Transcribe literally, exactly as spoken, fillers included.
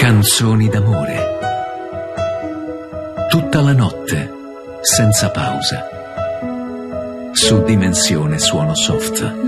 Canzoni d'amore. Tutta la notte, senza pausa. Su Dimensione Suono Soft.